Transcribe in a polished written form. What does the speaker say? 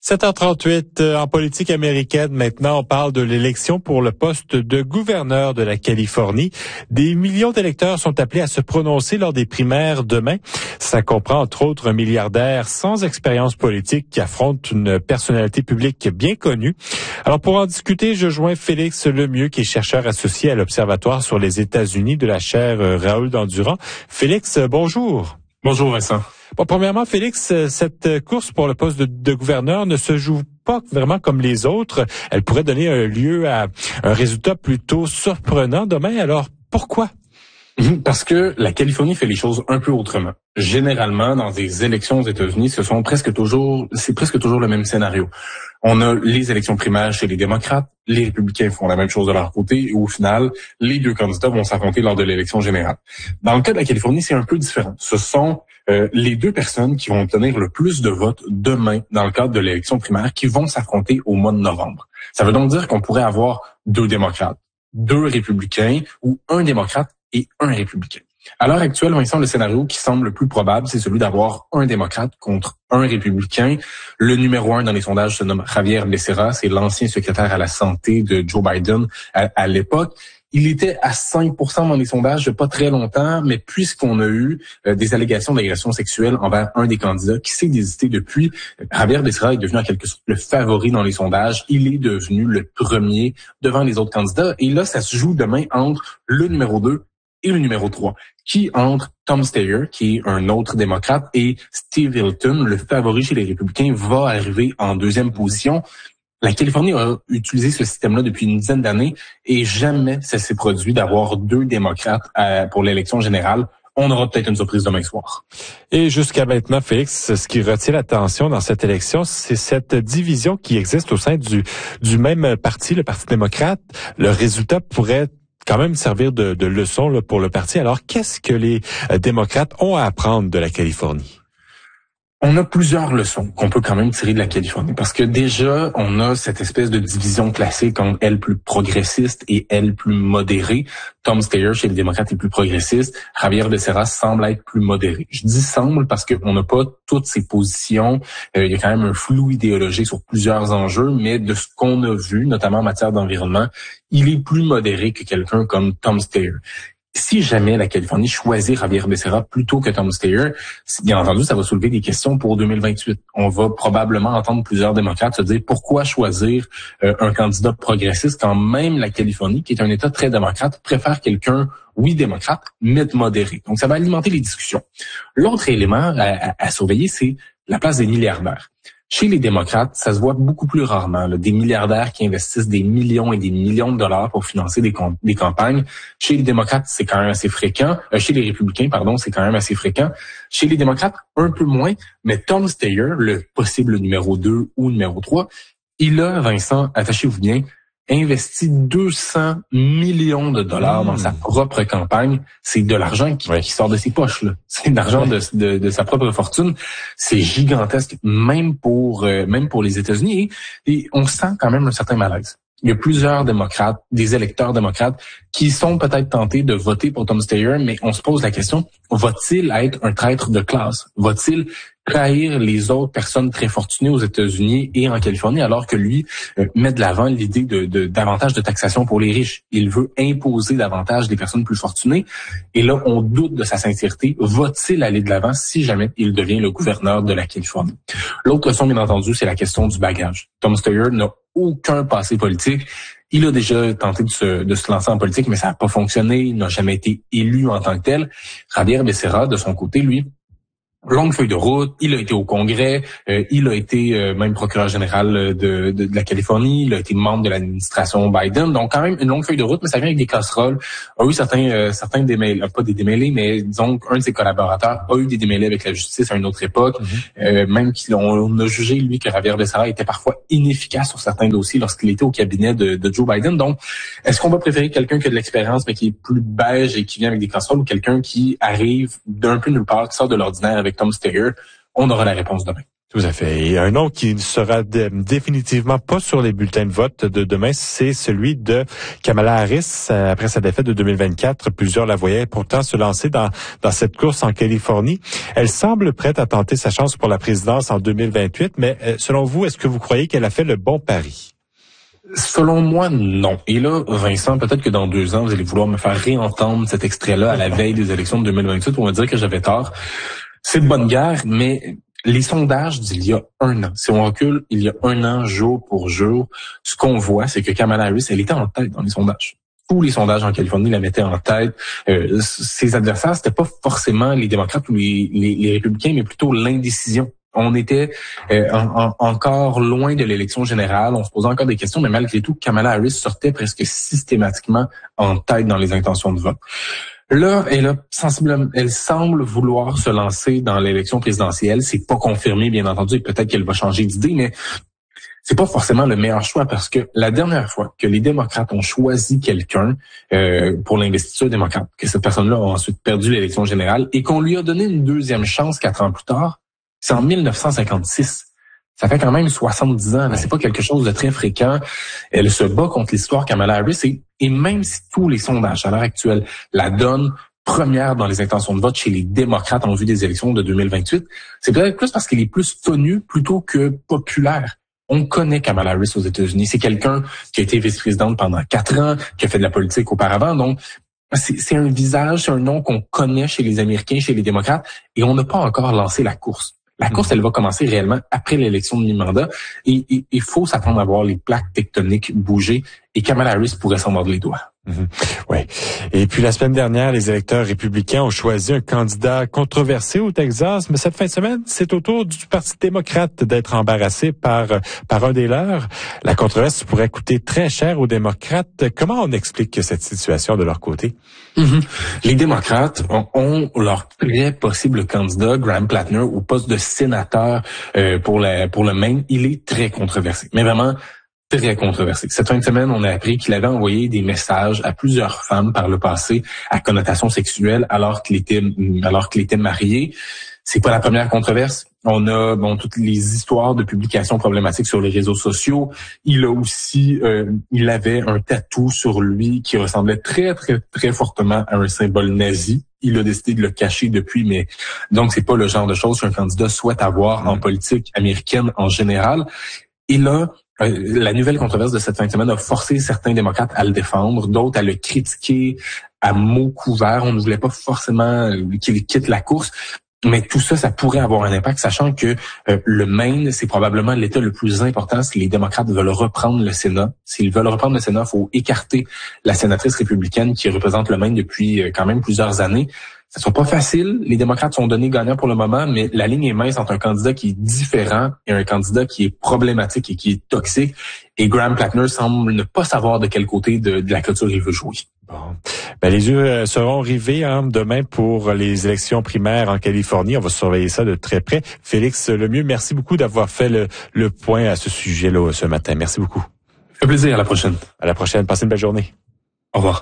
7h38 en politique américaine. Maintenant, on parle de l'élection pour le poste de gouverneur de la Californie. Des millions d'électeurs sont appelés à se prononcer lors des primaires demain. Ça comprend entre autres un milliardaire sans expérience politique qui affronte une personnalité publique bien connue. Alors pour en discuter, je joins Félix Lemieux, qui est chercheur associé à l'Observatoire sur les États-Unis de la chaire Raoul Dandurand. Félix, bonjour. Bonjour Vincent. Bon, premièrement, Félix, cette course pour le poste de gouverneur ne se joue pas vraiment comme les autres. Elle pourrait donner lieu à un résultat plutôt surprenant demain. Alors, pourquoi? Parce que la Californie fait les choses un peu autrement. Généralement, dans des élections aux États-Unis, c'est presque toujours le même scénario. On a les élections primaires chez les démocrates, les républicains font la même chose de leur côté, et au final, les deux candidats vont s'affronter lors de l'élection générale. Dans le cas de la Californie, c'est un peu différent. Ce sont les deux personnes qui vont obtenir le plus de votes demain dans le cadre de l'élection primaire qui vont s'affronter au mois de novembre. Ça veut donc dire qu'on pourrait avoir deux démocrates, deux républicains ou un démocrate et un républicain. À l'heure actuelle, Vincent, le scénario qui semble le plus probable, c'est celui d'avoir un démocrate contre un républicain. Le numéro 1 dans les sondages se nomme Javier Becerra, c'est l'ancien secrétaire à la santé de Joe Biden à l'époque. Il était à 5% dans les sondages pas très longtemps, mais puisqu'on a eu des allégations d'agression sexuelle envers un des candidats qui s'est désisté depuis, Javier Becerra est devenu en quelque sorte le favori dans les sondages. Il est devenu le premier devant les autres candidats. Et là, ça se joue demain entre le numéro 2 et le numéro 3, qui entre Tom Steyer, qui est un autre démocrate, et Steve Hilton, le favori chez les républicains, va arriver en deuxième position. La Californie a utilisé ce système-là depuis une dizaine d'années et jamais ça s'est produit d'avoir deux démocrates pour l'élection générale. On aura peut-être une surprise demain soir. Et jusqu'à maintenant, Félix, ce qui retient l'attention dans cette élection, c'est cette division qui existe au sein du même parti, le Parti démocrate. Le résultat pourrait quand même servir de leçon là, pour le parti. Alors, qu'est-ce que les démocrates ont à apprendre de la Californie? On a plusieurs leçons qu'on peut quand même tirer de la Californie, parce que déjà, on a cette espèce de division classique entre elle plus progressiste et elle plus modérée. Tom Steyer, chez les démocrates, est plus progressiste. Javier Becerra semble être plus modéré. Je dis semble parce qu'on n'a pas toutes ses positions. Il y a quand même un flou idéologique sur plusieurs enjeux, mais de ce qu'on a vu, notamment en matière d'environnement, il est plus modéré que quelqu'un comme Tom Steyer. Si jamais la Californie choisit Javier Becerra plutôt que Tom Steyer, bien entendu, ça va soulever des questions pour 2028. On va probablement entendre plusieurs démocrates se dire pourquoi choisir un candidat progressiste quand même la Californie, qui est un État très démocrate, préfère quelqu'un, oui, démocrate, mais modéré. Donc, ça va alimenter les discussions. L'autre élément à surveiller, c'est la place des milliardaires. Chez les démocrates, ça se voit beaucoup plus rarement, là, des milliardaires qui investissent des millions et des millions de dollars pour financer des campagnes. Chez les démocrates, c'est quand même assez fréquent. Chez les républicains, c'est quand même assez fréquent. Chez les démocrates, un peu moins, mais Tom Steyer, le possible numéro 2 ou numéro 3, il a, Vincent, attachez-vous bien, investi 200 millions de dollars dans sa propre campagne. C'est de l'argent qui sort de ses poches, là. C'est de l'argent de sa propre fortune. C'est gigantesque, même pour les États-Unis. Et on sent quand même un certain malaise. Il y a plusieurs démocrates, des électeurs démocrates, qui sont peut-être tentés de voter pour Tom Steyer, mais on se pose la question, va-t-il être un traître de classe? Va-t-il trahir les autres personnes très fortunées aux États-Unis et en Californie, alors que lui met de l'avant l'idée de davantage de taxation pour les riches? Il veut imposer davantage des personnes plus fortunées. Et là, on doute de sa sincérité. Va-t-il aller de l'avant si jamais il devient le gouverneur de la Californie? L'autre leçon, bien entendu, c'est la question du bagage. Tom Steyer n'a aucun passé politique. Il a déjà tenté de se lancer en politique, mais ça n'a pas fonctionné. Il n'a jamais été élu en tant que tel. Javier Becerra, de son côté, lui, longue feuille de route, il a été au Congrès, il a été même procureur général de la Californie, il a été membre de l'administration Biden, donc quand même une longue feuille de route, mais ça vient avec des casseroles. A eu certains démêlés, pas des démêlés, mais disons qu'un de ses collaborateurs a eu des démêlés avec la justice à une autre époque, même on a jugé, lui, que Javier Becerra était parfois inefficace sur certains dossiers lorsqu'il était au cabinet de Joe Biden. Donc, est-ce qu'on va préférer quelqu'un qui a de l'expérience, mais qui est plus beige et qui vient avec des casseroles, ou quelqu'un qui arrive d'un peu nulle part, qui sort de l'ordinaire avec Tom Steyer? On aura la réponse demain. Tout à fait. Et un nom qui ne sera définitivement pas sur les bulletins de vote de demain, c'est celui de Kamala Harris. Après sa défaite de 2024, plusieurs la voyaient pourtant se lancer dans cette course en Californie. Elle semble prête à tenter sa chance pour la présidence en 2028, mais selon vous, est-ce que vous croyez qu'elle a fait le bon pari? Selon moi, non. Et là, Vincent, peut-être que dans 2 ans, vous allez vouloir me faire réentendre cet extrait-là à la veille des élections de 2028 pour me dire que j'avais tort. C'est de bonne guerre, mais les sondages d'il y a 1 an, si on recule il y a 1 an, jour pour jour, ce qu'on voit, c'est que Kamala Harris, elle était en tête dans les sondages. Tous les sondages en Californie la mettaient en tête. Ses adversaires, c'était pas forcément les démocrates ou les républicains, mais plutôt l'indécision. On était encore loin de l'élection générale, on se posait encore des questions, mais malgré tout, Kamala Harris sortait presque systématiquement en tête dans les intentions de vote. Là, elle semble vouloir se lancer dans l'élection présidentielle. C'est pas confirmé, bien entendu, et peut-être qu'elle va changer d'idée, mais c'est pas forcément le meilleur choix parce que la dernière fois que les démocrates ont choisi quelqu'un pour l'investiture démocrate, que cette personne-là a ensuite perdu l'élection générale et qu'on lui a donné une deuxième chance 4 ans plus tard, c'est en 1956. Ça fait quand même 70 ans. Là, c'est pas quelque chose de très fréquent. Elle se bat contre l'histoire Kamala Harris et même si tous les sondages à l'heure actuelle la donnent première dans les intentions de vote chez les démocrates en vue des élections de 2028, c'est peut-être plus parce qu'elle est plus connue plutôt que populaire. On connaît Kamala Harris aux États-Unis. C'est quelqu'un qui a été vice-présidente pendant 4 ans, qui a fait de la politique auparavant. Donc, c'est un visage, c'est un nom qu'on connaît chez les Américains, chez les démocrates, et on n'a pas encore lancé la course. La course, elle va commencer réellement après l'élection de mi-mandat et il faut s'attendre à voir les plaques tectoniques bouger et Kamala Harris pourrait s'en mordre les doigts. Oui. Et puis la semaine dernière, les électeurs républicains ont choisi un candidat controversé au Texas, mais cette fin de semaine, c'est au tour du Parti démocrate d'être embarrassé par un des leurs. La controverse pourrait coûter très cher aux démocrates. Comment on explique cette situation de leur côté? Les démocrates ont leur très possible candidat, Graham Plattner, au poste de sénateur pour le Maine. Il est très controversé, mais vraiment très controversé. Cette fin de semaine, on a appris qu'il avait envoyé des messages à plusieurs femmes par le passé à connotation sexuelle alors qu'il était marié. C'est pas la première controverse. On a toutes les histoires de publications problématiques sur les réseaux sociaux. Il a aussi il avait un tatou sur lui qui ressemblait très très très fortement à un symbole nazi. Il a décidé de le cacher depuis, mais donc c'est pas le genre de choses qu'un candidat souhaite avoir en politique américaine en général. Et là, la nouvelle controverse de cette fin de semaine a forcé certains démocrates à le défendre, d'autres à le critiquer à mots couverts. On ne voulait pas forcément qu'il quitte la course. Mais tout ça, ça pourrait avoir un impact, sachant que le Maine, c'est probablement l'État le plus important si les démocrates veulent reprendre le Sénat. S'ils veulent reprendre le Sénat, il faut écarter la sénatrice républicaine qui représente le Maine depuis quand même plusieurs années. Ça sera pas facile. Les démocrates sont donnés gagnants pour le moment, mais la ligne est mince entre un candidat qui est différent et un candidat qui est problématique et qui est toxique. Et Graham Plattner semble ne pas savoir de quel côté de la clôture il veut jouer. Bon. Les yeux seront rivés demain pour les élections primaires en Californie. On va surveiller ça de très près. Félix Lemieux, merci beaucoup d'avoir fait le point à ce sujet-là ce matin. Merci beaucoup. Ça fait plaisir. À la prochaine. À la prochaine. Passez une belle journée. Au revoir.